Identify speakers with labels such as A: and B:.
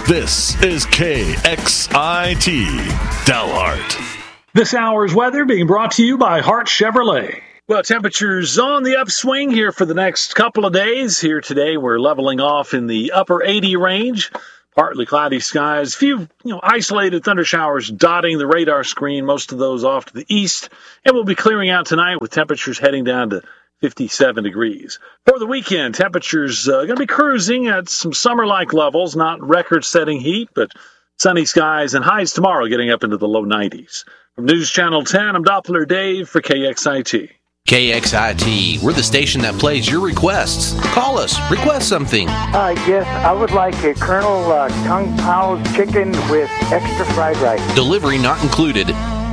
A: This is KXIT Dalhart.
B: This hour's weather being brought to you by Hart Chevrolet. Well, temperatures on the upswing here for the next couple of days. Here today, we're leveling off in the upper 80 range. Partly cloudy skies, a few isolated thunder showers dotting the radar screen, most of those off to the east. And we'll be clearing out tonight with temperatures heading down to 57 degrees. For the weekend, temperatures going to be cruising at some summer-like levels, not record-setting heat, but sunny skies and highs tomorrow getting up into the low 90s. From News Channel 10, I'm Doppler Dave for KXIT.
C: KXIT, we're the station that plays your requests. Call us, request something.
D: Yes, I would like a Colonel Kung Pao chicken with extra fried rice.
C: Delivery not included.